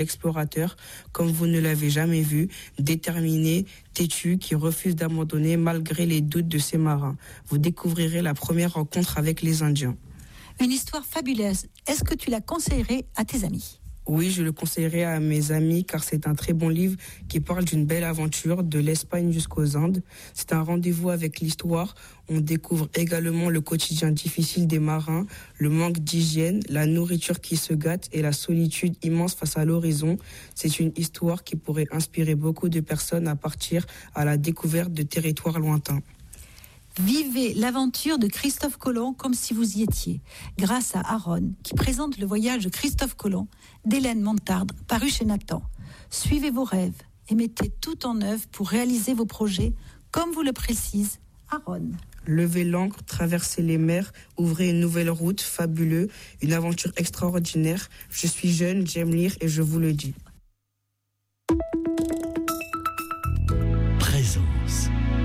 explorateur comme vous ne l'avez jamais vu, déterminé, têtu, qui refuse d'abandonner malgré les doutes de ses marins. Vous découvrirez la première rencontre avec les Indiens. Une histoire fabuleuse. Est-ce que tu la conseillerais à tes amis ? Oui, je le conseillerais à mes amis car c'est un très bon livre qui parle d'une belle aventure de l'Espagne jusqu'aux Indes. C'est un rendez-vous avec l'histoire. On découvre également le quotidien difficile des marins, le manque d'hygiène, la nourriture qui se gâte et la solitude immense face à l'horizon. C'est une histoire qui pourrait inspirer beaucoup de personnes à partir à la découverte de territoires lointains. Vivez l'aventure de Christophe Colomb comme si vous y étiez, grâce à Aaron, qui présente le voyage de Christophe Colomb d'Hélène Montardre, paru chez Nathan. Suivez vos rêves et mettez tout en œuvre pour réaliser vos projets, comme vous le précise Aaron. Levez l'ancre, traversez les mers, ouvrez une nouvelle route, fabuleux, une aventure extraordinaire. Je suis jeune, j'aime lire et je vous le dis. Présence.